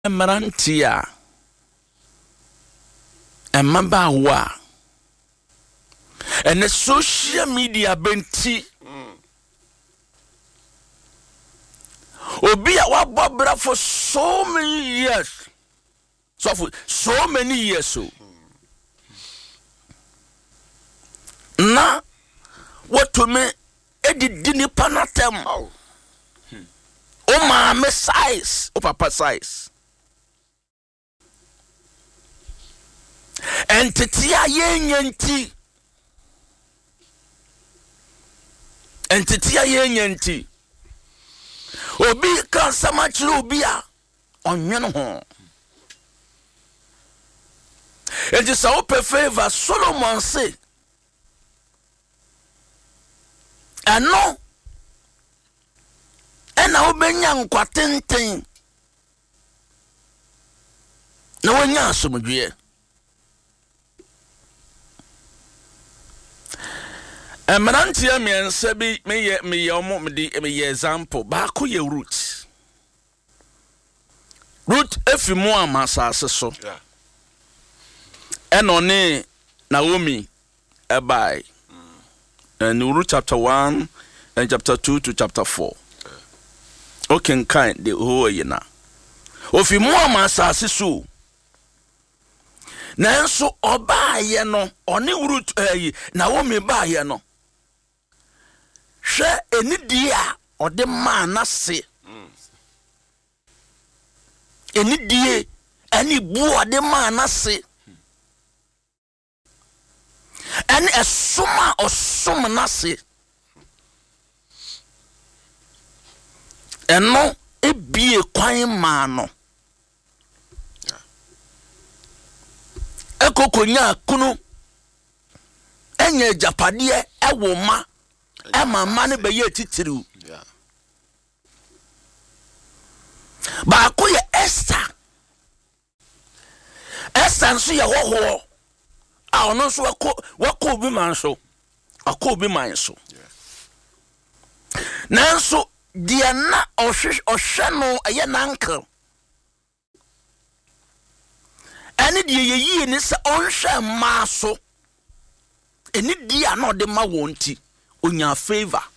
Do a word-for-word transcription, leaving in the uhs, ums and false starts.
Marantia and Mabawa and the social media benti Obi awa babra for so many years. So for so many years so. Na what to me edi dini panatem. Oh. O ma me size, o papa size. Entity a yenyanti. Entity a yenyanti. Obi kan samachiro obi a onwene ho. Enti sa ope favor Solomon say. Ano ena obenya nkwatenten na wanya asomdwe. Emerantia miense bi me ye me ye omo me di me ye example ba ko ye root root efimu amasase so yeah. Enone Naomi ebai mm. And Ruth chapter one and chapter two to chapter four yeah. Okay, kind the whole yena ofimu amasase so nanso oba ye no oni Ruth eh Naomi ba ye no she enidia ode ma na se enidie ani bu ode ma na se ani esuma osum na se eno ebie kwan ma no ekokonya kunu enye japade ewo ma Emma mani be ye titiru. Yeah. Ba ko ye Esther. Esther nso ye hoho. A ono nso wako wako bi man so. Akọ bi man so. Yeah. Nanso dia na ohwe ohwe no eye nankel. Ani die ye yi ni se onhwe ma so. Eni dia na ode ma wonti. Onya favor